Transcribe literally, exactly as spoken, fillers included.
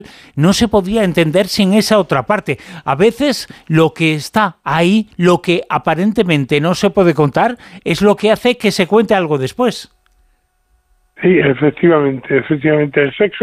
no se podía entender sin esa otra parte. A veces lo que está ahí, lo que aparentemente no se puede contar, es lo que hace que se cuente algo después. Sí, efectivamente, efectivamente, el sexo